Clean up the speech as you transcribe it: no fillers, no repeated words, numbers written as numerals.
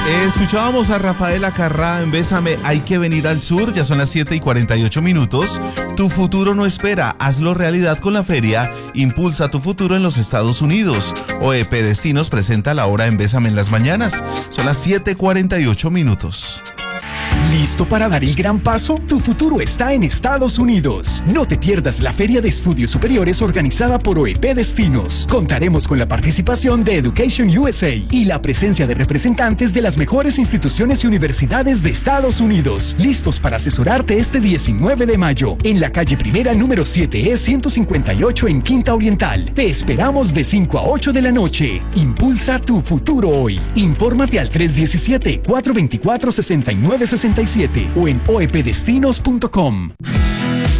Escuchábamos a Rafaela Carrá en Bésame, hay que venir al sur, ya son las 7:48. Tu futuro no espera, hazlo realidad con la feria Impulsa tu futuro en los Estados Unidos. OEP Destinos presenta la hora en Bésame en las mañanas, son las 7:48. ¿Listo para dar el gran paso? Tu futuro está en Estados Unidos. No te pierdas la Feria de Estudios Superiores organizada por OEP Destinos. Contaremos con la participación de Education USA y la presencia de representantes de las mejores instituciones y universidades de Estados Unidos, listos para asesorarte este 19 de mayo en la calle Primera número 7E 158 en Quinta Oriental. Te esperamos de 5 a 8 de la noche. Impulsa tu futuro hoy. Infórmate al 317-424-6967 o en oepdestinos.com.